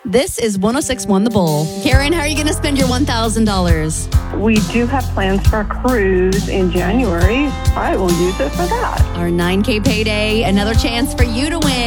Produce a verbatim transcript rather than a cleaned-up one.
This is one oh six point one The Bull. Karen, how are you going to spend your one thousand dollars? We do have plans for a cruise in January. I will use it for that. Our nine K payday, another chance for you to win.